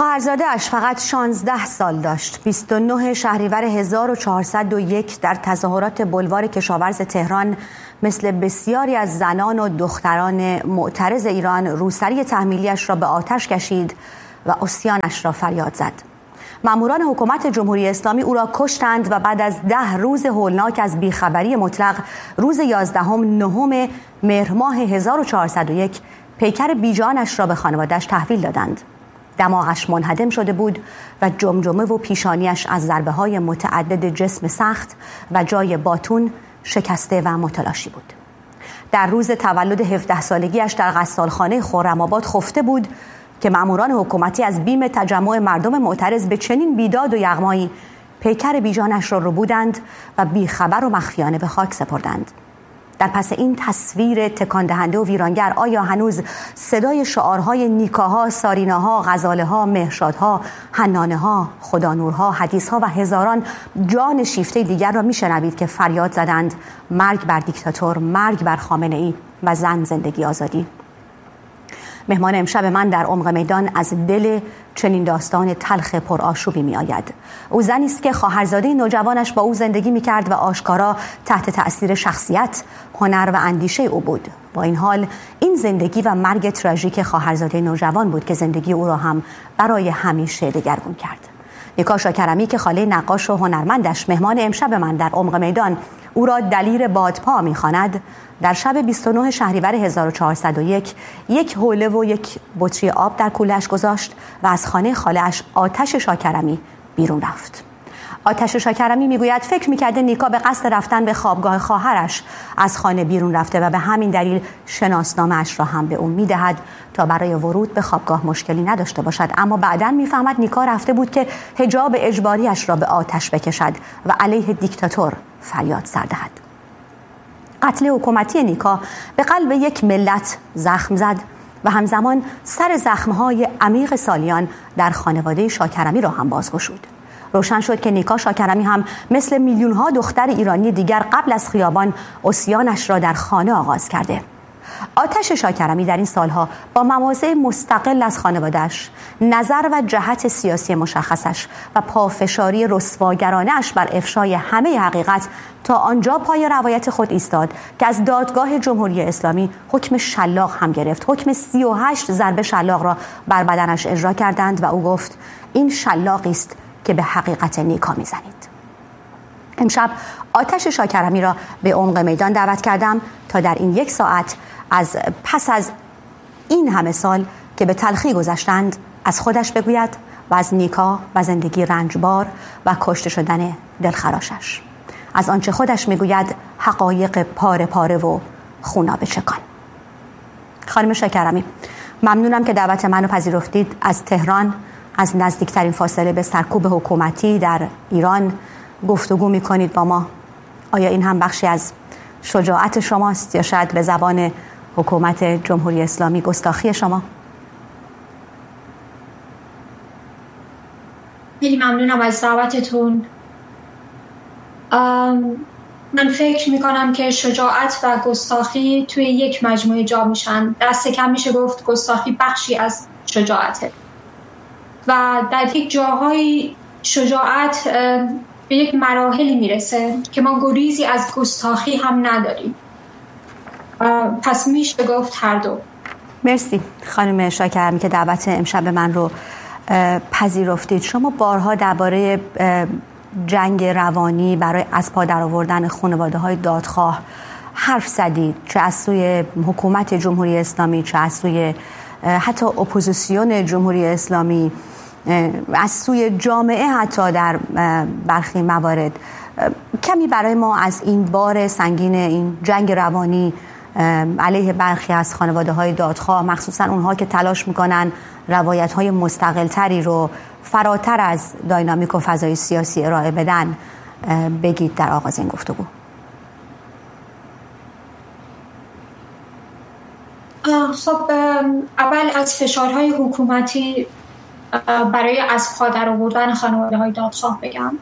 خواهرزاده‌اش فقط 16 سال داشت. 29 شهریور 1401 در تظاهرات بلوار کشاورز تهران مثل بسیاری از زنان و دختران معترض ایران روسری تحمیلیش را به آتش کشید و عصیانش را فریاد زد. ماموران حکومت جمهوری اسلامی او را کشتند و بعد از 10 روز هولناک از بیخبری مطلق روز 11 مهر ماه 1401 پیکر بیجانش را به خانواده‌اش تحویل دادند. دماغش منهدم شده بود و جمجمه و پیشانیش از ضربه‌های متعدد جسم سخت و جای باتون شکسته و متلاشی بود. در روز تولد 17 سالگیش در غسالخانه خرم‌آباد خفته بود که ماموران حکومتی از بیم تجمع مردم معترض به چنین بیداد و یغمایی پیکر بیجانش را ربودند و بیخبر و مخفیانه به خاک سپردند. در پس این تصویر تکان دهنده و ویرانگر آیا هنوز صدای شعارهای نیکاها، ساریناها، غزاله‌ها، مهرشادها، حنانه‌ها، خدانورها، حدیثها و هزاران جان شیفته دیگر را میشنوید که فریاد زدند مرگ بر دیکتاتور، مرگ بر خامنه‌ای و زن زندگی آزادی؟ مهمان امشب من در عمق میدان از دل چنین داستان تلخ پرآشوبی می آید. او زنی است که خواهرزاده نوجوانش با او زندگی می کرد و آشکارا تحت تأثیر شخصیت، هنر و اندیشه او بود. با این حال این زندگی و مرگ تراژیک خواهرزاده نوجوان بود که زندگی او را هم برای همیشه دگرگون کرد. نیکا شاکرمی که خاله نقاش و هنرمندش مهمان امشب من در عمق میدان او را دلیر بادپا می‌خواند، در شب 29 شهریور 1401 یک حوله و یک بطری آب در کوله‌اش گذاشت و از خانه خاله‌اش آتش شاکرمی بیرون رفت. آتش شاکرمی میگوید فکر میکرده نیکا به قصد رفتن به خوابگاه خواهرش از خانه بیرون رفته و به همین دلیل شناسنامه‌اش را هم به اون میدهد تا برای ورود به خوابگاه مشکلی نداشته باشد. اما بعداً میفهمد نیکا رفته بود که حجاب اجباریش را به آتش بکشد و علیه دیکتاتور فریاد سر دهد. قتل حکومتی نیکا به قلب یک ملت زخم زد و همزمان سر زخم‌های عمیق سالیان در خانواده شاکرمی را هم بازگشود. روشن شد که نیکا شاکرمی هم مثل میلیون‌ها دختر ایرانی دیگر قبل از خیابان عصیانش را در خانه آغاز کرده. آتش شاکرمی در این سالها با مواضع مستقل از خانواده‌اش، نظر و جهت سیاسی مشخصش و پافشاری رسواگرانه‌اش بر افشای همه حقیقت تا آنجا پای روایت خود ایستاد که از دادگاه جمهوری اسلامی حکم شلاق هم گرفت. حکم 38 ضربه شلاق را بر بدنش اجرا کردند و او گفت این شلاقی است که به حقیقت نیکا میزنید. امشب آتش شاکرمی را به عمق میدان دعوت کردم تا در این 1 ساعت پس از این همه سال که به تلخی گذشتند از خودش بگوید و از نیکا و زندگی رنجبار و کشته شدن دلخراشش، از آنچه خودش میگوید حقایق پاره پاره و خونابه چکان. خانم شاکرمی، ممنونم که دعوت منو پذیرفتید. از تهران، از نزدیکترین فاصله به سرکوب حکومتی در ایران گفتگو میکنید با ما. آیا این هم بخشی از شجاعت شماست یا شاید به زبان حکومت جمهوری اسلامی گستاخی شما؟ خیلی ممنونم از دعوتتون. من فکر میکنم که شجاعت و گستاخی توی یک مجموعه جا میشن. دست کم میشه گفت گستاخی بخشی از شجاعته و در یک جاهای شجاعت به یک مراحلی میرسه که ما گریزی از گستاخی هم نداریم. پس میشه گفت هر دو. مرسی خانم شاکرمی که دعوت امشب من رو پذیرفتید. شما بارها درباره جنگ روانی برای از پا درآوردن خانواده‌های دادخواه حرف زدید، چه از سوی حکومت جمهوری اسلامی، چه از سوی حتی اپوزیسیون جمهوری اسلامی، از سوی جامعه حتی در برخی موارد. کمی برای ما از این بار سنگین این جنگ روانی علیه برخی از خانواده‌های دادخواه، مخصوصا اونها که تلاش میکنن روایت‌های مستقل‌تری رو فراتر از داینامیک و فضای سیاسی ارائه بدن بگید در آغاز این گفتگو. خب اول از فشارهای حکومتی برای از پا درآوردن خانواده‌های دادخواه بگم.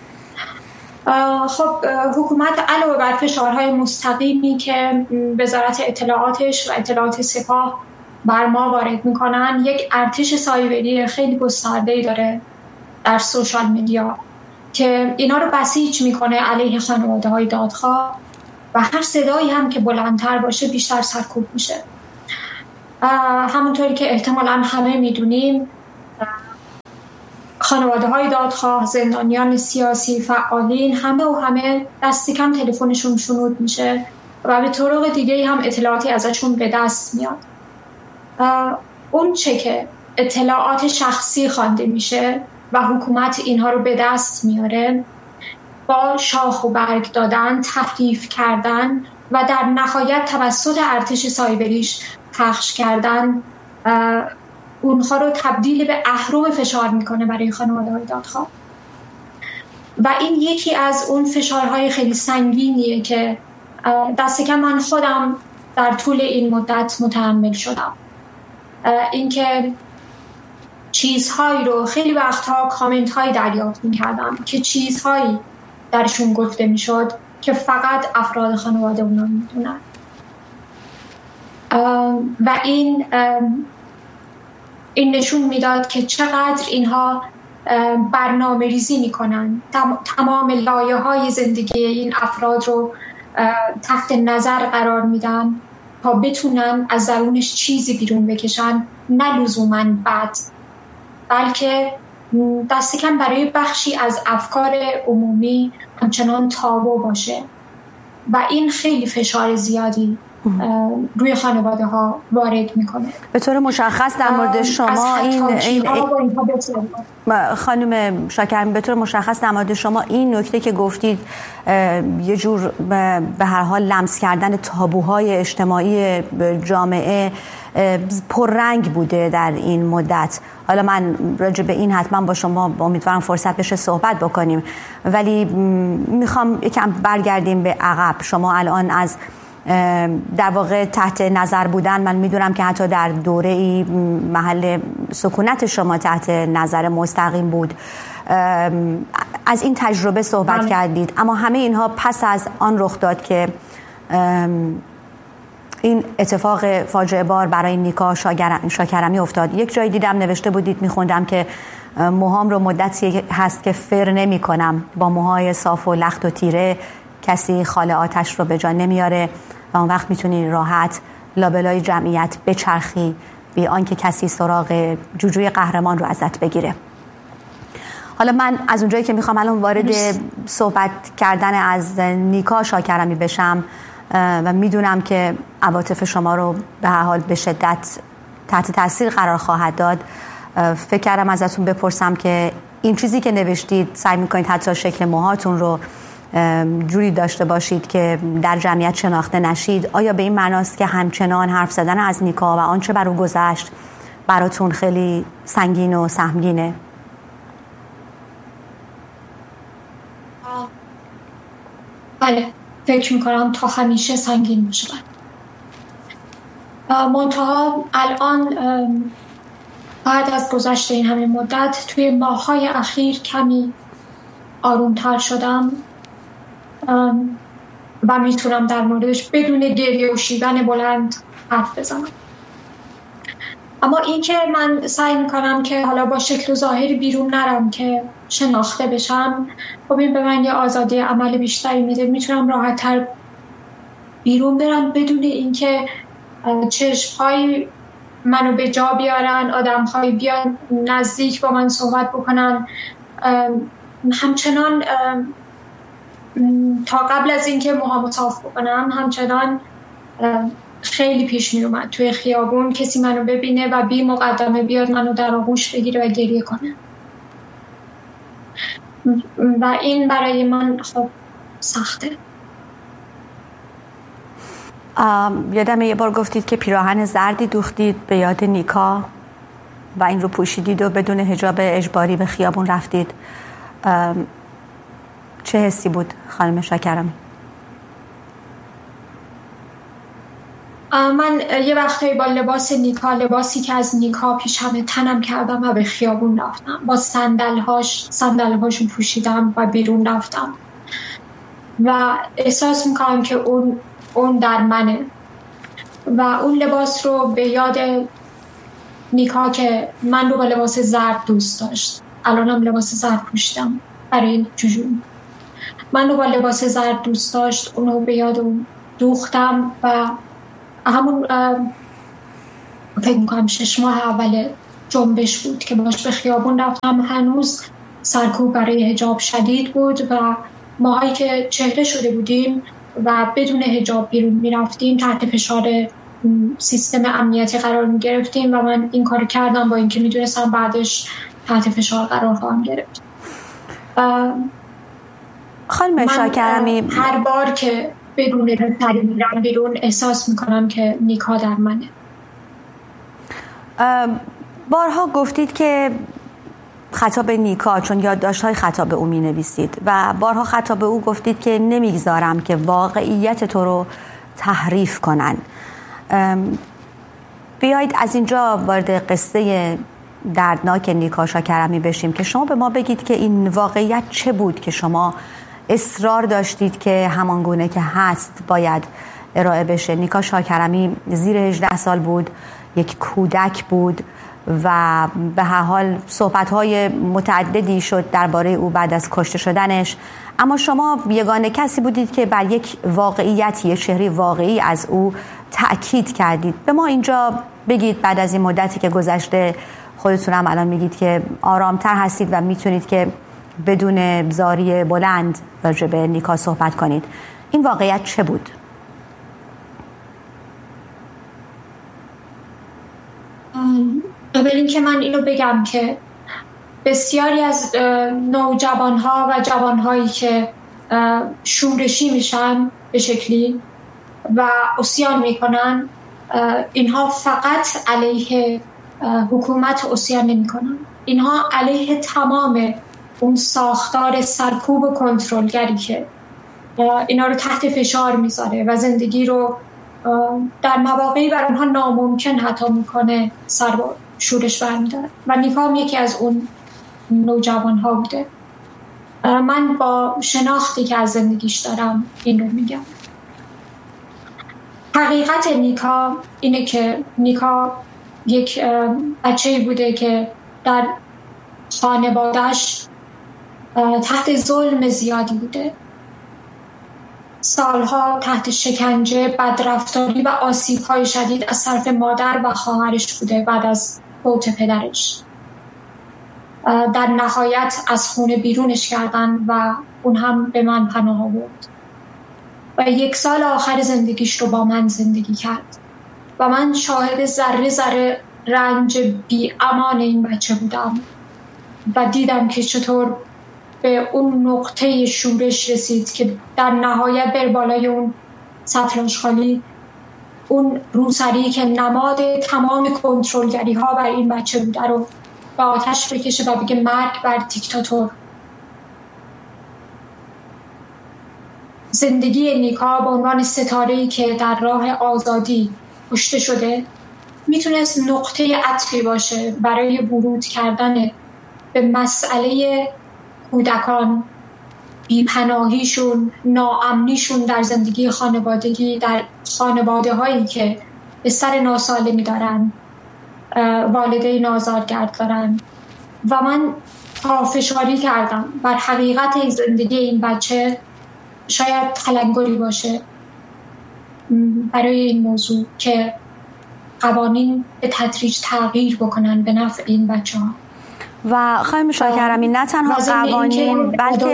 خب حکومت علاوه بر فشارهای مستقیمی که وزارت اطلاعاتش و اطلاعات سپاه بر ما وارد میکنن یک ارتش سایبری خیلی گسترده‌ای داره در سوشال میدیا که اینا رو بسیج میکنه علیه خانواده‌های دادخواه و هر صدایی هم که بلندتر باشه بیشتر سرکوب میشه. همونطوری که احتمالاً همه میدونیم خانواده‌های دادخواه، زندانیان سیاسی، فعالین همه دست کم تلفنشون شنود میشه و به طرق دیگه هم اطلاعاتی ازشون به دست میاد. اون چه که اطلاعات شخصی خوانده میشه و حکومت اینها رو به دست میاره با شاخ و برگ دادن، تحریف کردن و در نهایت توسط ارتش سایبریش پخش کردن اونها رو تبدیل به اهرم فشار میکنه برای خانواده‌های دادخواه. و این یکی از اون فشارهای خیلی سنگینیه که دست کم من خودم در طول این مدت متحمل شدم. اینکه چیزهایی رو خیلی وقتها کامنت هایی دریافت میکردم که چیزهایی درشون گفته میشد که فقط افراد خانواده اونا میدونن و این نشون میداد که چقدر اینها برنامه ریزی میکنن، تمام لایه های زندگی این افراد رو تحت نظر قرار میدن تا بتونن از درونش چیزی بیرون بکشن، نه لزوماً بد، بلکه دست کم برای بخشی از افکار عمومی همچنان تابو باشه و این خیلی فشار زیادی روی خانواده ها وارد میکنه. به طور مشخص در مورد شما این خانم شاکرمی، به طور مشخص در مورد شما این نکته که گفتید یه جور به هر حال لمس کردن تابوهای اجتماعی جامعه پررنگ بوده در این مدت. حالا من راجع به این حتما با شما امیدوارم فرصت بشه صحبت بکنیم، ولی میخوام یکم برگردیم به عقب. شما الان از در واقع تحت نظر بودن، من میدونم که حتی در دوره‌ای محل سکونت شما تحت نظر مستقیم بود، از این تجربه صحبت کردید، اما همه اینها پس از آن رخ داد که این اتفاق فاجعه بار برای نیکا شاکرمی افتاد. یک جایی دیدم نوشته بودید، میخوندم که موهام رو مدتی هست که فر نمی کنم، با موهای صاف و لخت و تیره کسی خال آتش رو به جا نمیاره و اون وقت میتونی راحت لابلای جمعیت بچرخی بی آنکه کسی سراغ جوجوی قهرمان رو ازت بگیره. حالا من از اونجایی که میخوام الان وارد صحبت کردن از نیکا شاکرمی بشم و میدونم که عواطف شما رو به هر حال به شدت تحت تاثیر قرار خواهد داد، فکر کردم ازتون بپرسم که این چیزی که نوشتید سعی میکنید حتی شکل موهاتون رو جوری داشته باشید که در جمعیت شناخته نشید، آیا به این معناست که همچنان حرف زدن از نیکا و آنچه بر او گذشت براتون خیلی سنگین و سهمگینه؟ بله، فکر میکنم تا همیشه سنگین باشه. منتها الان بعد از گذشت این همه مدت توی ماه‌های اخیر کمی آرومتر شدم و میتونم در موردش بدون گریه و شیون بلند حرف بزنم. اما این که من سعی میکنم که حالا با شکل و ظاهری بیرون نرم که شناخته بشم، خب این به من یه آزادی عمل بیشتری میده. میتونم راحت‌تر بیرون برم بدون اینکه چشم‌های منو به جا بیارن، آدم‌های بیان نزدیک با من صحبت بکنن. همچنان تا قبل از اینکه موهامو صاف بکنم همچنان خیلی پیش می اومد توی خیابون کسی منو ببینه و بی مقدمه بیاد منو در آغوش بگیره و گریه کنه و این برای من خب سخته. یادم یه بار گفتید که پیراهن زردی دوختید به یاد نیکا و این رو پوشیدید و بدون حجاب اجباری به خیابون رفتید. چه حسی بود خانم شاکرمی؟ من یه وقتایی با لباس نیکا، لباسی که از نیکا پیش همه تنم کردم و به خیابون رفتم، با صندل‌هاشون پوشیدم و بیرون رفتم و احساس میکنم که اون در منه و اون لباس رو به یاد نیکا که من رو با لباس زرد دوست داشت. الانم لباس زرد پوشیدم برای جوجون. من رو با لباس زرد دوست داشت، اونو به یاد اون دوختم و همون فکر میکنم 6 ماه اول جنبش بود که باش به خیابون رفتم. هنوز سرکوب برای حجاب شدید بود و ماهایی که چهره شده بودیم و بدون حجاب بیرون میرفتیم تحت فشار سیستم امنیتی قرار میگرفتیم و من این کار کردم با اینکه میدونستم بعدش تحت فشار قرار خواهم گرفت. خانم شاکرمی، هر بار که بدون رسری میرم بیرون احساس میکنم که نیکا در منه. بارها گفتید که خطاب نیکا، چون یادداشت‌های خطاب او می‌نویسید و بارها خطاب او گفتید که نمیگذارم که واقعیت تو رو تحریف کنن. بیایید از اینجا وارد قصه دردناک نیکا شاکرمی بشیم که شما به ما بگید که این واقعیت چه بود که شما اصرار داشتید که همان گونه که هست باید ارائه بشه. نیکا شاکرمی زیر 18 سال بود، یک کودک بود و به هر حال صحبت‌های متعددی شد درباره او بعد از کشته شدنش، اما شما یگانه کسی بودید که بر یک واقعیتی، یک چهره واقعی از او تأکید کردید. به ما اینجا بگید بعد از این مدتی که گذشته، خودتون هم الان میگید که آرامتر هستید و میتونید که بدون زاری بلند راجع به نیکا صحبت کنید، این واقعیت چه بود؟ قبل اینکه من اینو بگم که بسیاری از نوجوانها و جوانهایی که شورشی میشن به شکلی و عصیان میکنن، اینها فقط علیه حکومت عصیان نمیکنن، اینها علیه تمام اون ساختار سرکوب و کنترلگری که اینا رو تحت فشار میذاره و زندگی رو در مواقعی بر اونها ناممکن حتی میکنه سر با شورش برمیداره و نیکا هم یکی از اون نوجوان ها بوده. من با شناختی که از زندگیش دارم این رو میگم. حقیقت نیکا اینه که نیکا یک بچه‌ای بوده که در خانواده‌اش تحت ظلم زیادی بوده، سالها تحت شکنجه، بدرفتاری و آسیب‌های شدید از طرف مادر و خواهرش بوده بعد از فوت پدرش. در نهایت از خونه بیرونش کردن و اون هم به من پناه آورد و 1 سال آخر زندگیش رو با من زندگی کرد و من شاهد ذره ذره رنج بی امان این بچه بودم و دیدم که چطور به اون نقطه شورش رسید که در نهایت بر بالای اون سطل آشغالی، اون روسری که نماد تمام کنترلگری ها بر این بچه بوده رو به آتش بکشه و بگه مرگ بر دیکتاتور. زندگی نیکا به عنوان ستاره‌ای که در راه آزادی کشته شده میتونست نقطه عطفی باشه برای ورود کردن به مسئله کودکان، بی‌پناهیشون، ناامنیشون در زندگی خانوادگی، در خانواده هایی که به سر ناسالمی دارن، والدین آزارگرد دارن. و من پافشاری کردم بر حقیقت زندگی این بچه، شاید تلنگری باشه برای این موضوع که قوانین به تدریج تغییر بکنن به نفع این بچه ها. و خانم شاکرمی نه تنها قوانین بلکه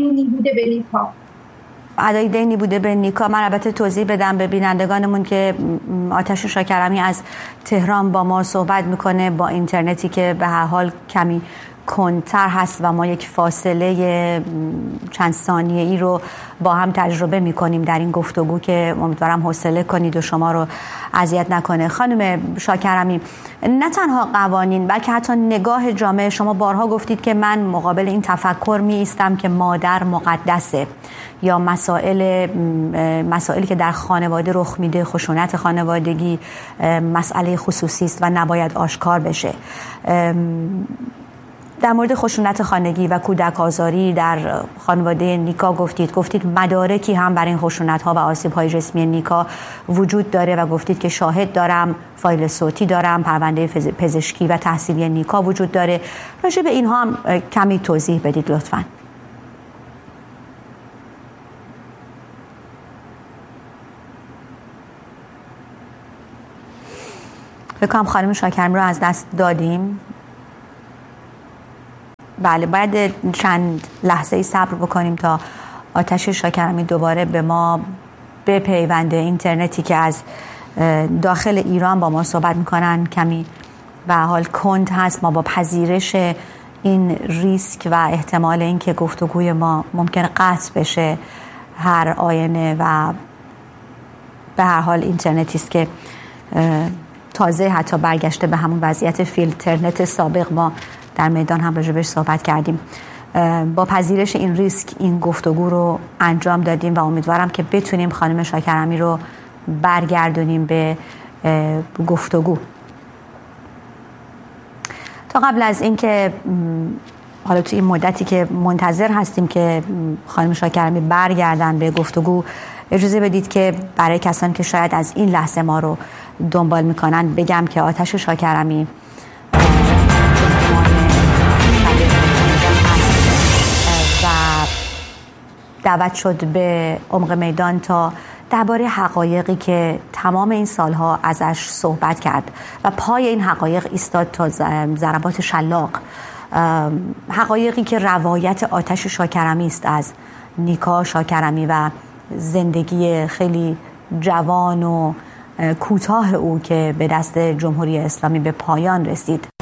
ادای دینی بوده به نیکا. من البته توضیح بدم به بینندگانمون که آتش شاکرمی از تهران با ما صحبت میکنه با اینترنتی که به هر حال کمی کنتر هست و ما یک فاصله چند ثانیه ای رو با هم تجربه میکنیم در این گفتگو که امیدوارم حوصله کنید و شما رو اذیت نکنه. خانم شاکرمی، نه تنها قوانین بلکه حتی نگاه جامعه، شما بارها گفتید که من مقابل این تفکر می ایستم که مادر مقدسه یا مسائلی که در خانواده رخ میده، خشونت خانوادگی مسئله خصوصی است و نباید آشکار بشه. در مورد خشونت خانگی و کودک آزاری در خانواده نیکا گفتید مدارکی هم برای این خشونت ها و آسیب های جسمی نیکا وجود داره و گفتید که شاهد دارم، فایل صوتی دارم، پرونده پزشکی و تحصیلی نیکا وجود داره. راجع به اینها هم کمی توضیح بدید لطفاً. فکر کنم خانم شاکرمی رو از دست دادیم. بله، باید چند لحظه صبر بکنیم تا آتش شاکرمی دوباره به ما بپیونده. اینترنتی که از داخل ایران با ما صحبت میکنن کمی به حال کند هست. ما با پذیرش این ریسک و احتمال اینکه گفتگوی ما ممکنه قطع بشه هر آینه و به هر حال اینترنتی است که تازه حتی برگشته به همون وضعیت فیلترنت سابق. ما در میدان هم راجبش صحبت کردیم. با پذیرش این ریسک این گفتگو رو انجام دادیم و امیدوارم که بتونیم خانم شاکرمی رو برگردونیم به گفتگو. تا قبل از اینکه حالا تو این مدتی که منتظر هستیم که خانم شاکرمی برگردن به گفتگو، اجازه بدید که برای کسانی که شاید از این لحظه ما رو دنبال میکنن بگم که آتش شاکرمی و دعوت شد به عمق میدان تا درباره حقایقی که تمام این سالها ازش صحبت کرد و پای این حقایق ایستاد تا ضربات شلاق. حقایقی که روایت آتش شاکرمی است از نیکا شاکرمی و زندگی خیلی جوان و کوتاه او که به دست جمهوری اسلامی به پایان رسید.